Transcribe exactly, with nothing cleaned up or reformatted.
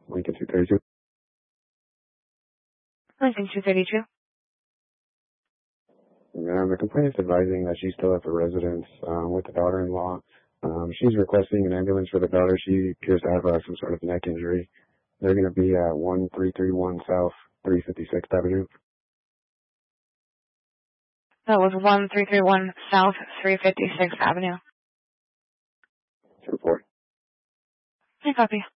Lincoln two thirty-two. Lincoln two thirty-two. Um, the complainant's advising that she's still at the residence um, with the daughter-in-law. Um, she's requesting an ambulance for the daughter. She appears to have uh, some sort of neck injury. They're going to be at one three three one South three fifty-sixth Avenue. That was one three three one South three fifty-sixth Avenue. Report. I copy.